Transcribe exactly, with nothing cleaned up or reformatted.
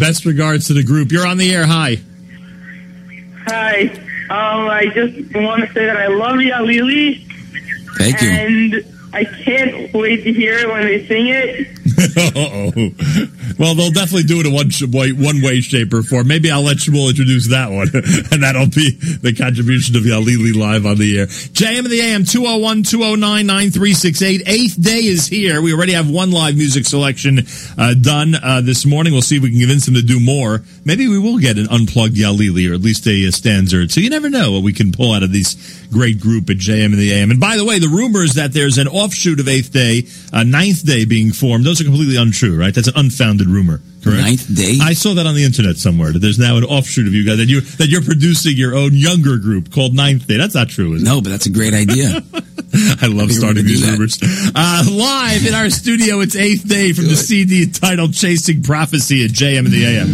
Best regards to the group. You're on the air. Hi. Hi. Um, I just want to say that I love Yalili. Thank you. And I can't wait to hear it when they sing it. Uh-oh. Well, they'll definitely do it in one sh- way, one way, shape, or form. Maybe I'll let Shmuel introduce that one, and that'll be the contribution of Yalili live on the air. J M in the A M, two oh one, two oh nine, nine three six eight. Eighth day is here. We already have one live music selection uh, done uh, this morning. We'll see if we can convince him to do more. Maybe we will get an unplugged Yalili, or at least a, a stanza or two. You never know what we can pull out of this great group at J M in the A M. And by the way, the rumors that there's an offshoot of eighth day, uh, ninth day being formed, those are completely untrue, right? That's an unfounded rumor, correct? Ninth day? I saw that on the internet somewhere, that there's now an offshoot of you guys, that, you, that you're producing your own younger group called Ninth Day. That's not true, is it? No, but that's a great idea. I love I starting these that. rumors. Uh, live in our studio, it's eighth day from the C D entitled Chasing Prophecy at J M in the A M.